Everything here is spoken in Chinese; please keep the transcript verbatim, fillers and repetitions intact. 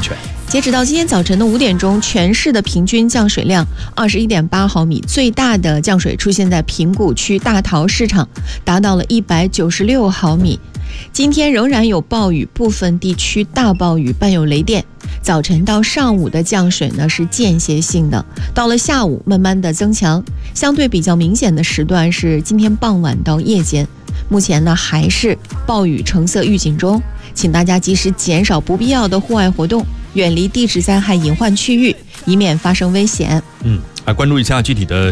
全。 截止到今天早晨的五点钟，全市的平均降水量二十一点八毫米，最大的降水出现在平谷区大桃市场，达到了一百九十六毫米。今天仍然有暴雨，部分地区大暴雨伴有雷电。早晨到上午的降水呢是间歇性的，到了下午慢慢的增强，相对比较明显的时段是今天傍晚到夜间。目前呢还是暴雨橙色预警中，请大家及时减少不必要的户外活动，远离地质灾害隐患区域，以免发生危险。 嗯，来关注一下具体的